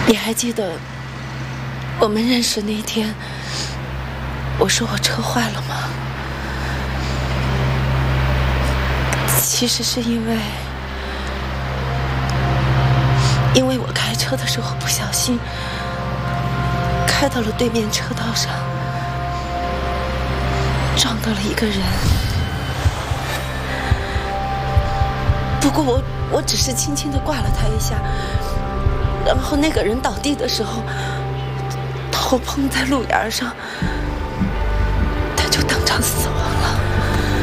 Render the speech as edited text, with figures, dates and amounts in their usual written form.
你还记得我们认识那一天，我说我车坏了吗？其实是因为我开车的时候不小心开到了对面车道上，撞到了一个人。不过我只是轻轻地挂了他一下，然后那个人倒地的时候，头碰在路沿上，他就当场死亡了。